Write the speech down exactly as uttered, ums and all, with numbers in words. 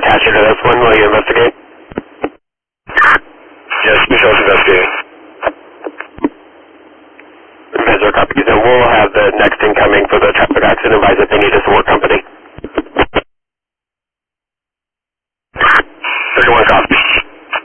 attach you to this one while you investigate? Yes, Michelle's investigating. Measure copies, and we'll have the next incoming for the traffic accident advise if they need a support company.